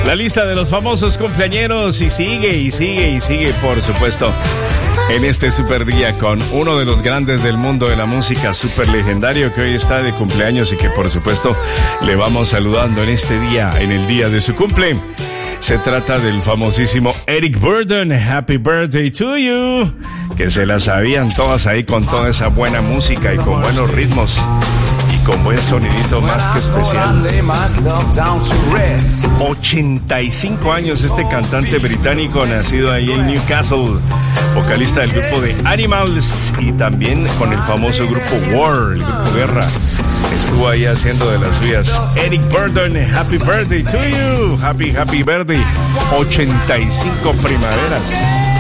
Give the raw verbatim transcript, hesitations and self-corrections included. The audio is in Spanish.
La lista de los famosos cumpleañeros y sigue y sigue y sigue, por supuesto, en este super día con uno de los grandes del mundo de la música, super legendario, que hoy está de cumpleaños y que por supuesto le vamos saludando en este día, en el día de su cumple. Se trata del famosísimo Eric Burdon. Happy birthday to you. Que se la sabían todas ahí con toda esa buena música y con buenos ritmos y con buen sonidito más que especial. ochenta y cinco años este cantante británico, nacido ahí en Newcastle, vocalista del grupo de Animals y también con el famoso grupo War, el grupo Guerra. Estuvo ahí haciendo de las suyas. Eric Burdon, happy birthday to you. Happy, happy birthday. ochenta y cinco primaveras.